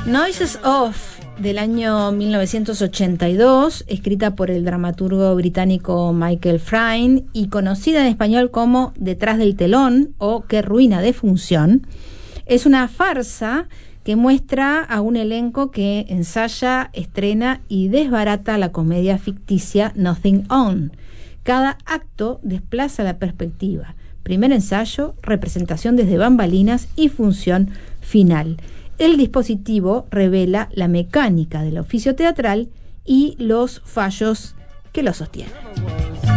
Noises Off, del año 1982, escrita por el dramaturgo británico Michael Frayn y conocida en español como Detrás del telón o Qué ruina de función, es una farsa que muestra a un elenco que ensaya, estrena y desbarata la comedia ficticia Nothing On. Cada acto desplaza la perspectiva. Primer ensayo, representación desde bambalinas y función final. El dispositivo revela la mecánica del oficio teatral y los fallos que lo sostienen.